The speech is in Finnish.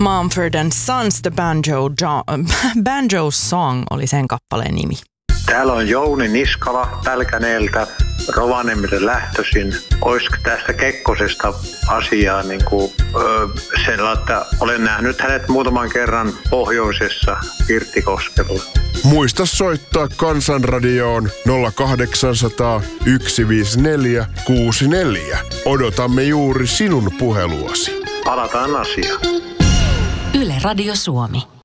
Mumford & Sons, The Banjo Song oli sen kappaleen nimi. Täällä on Jouni Niskala Pälkäneeltä, Rovaniemelle lähtöisin. Olisiko tästä Kekkosesta asiaa sellainen, että olen nähnyt hänet muutaman kerran pohjoisessa Pirttikoskella. Muista soittaa Kansanradioon 0800 154 64. Odotamme juuri sinun puheluasi. Palataan asiaan. Yle Radio Suomi.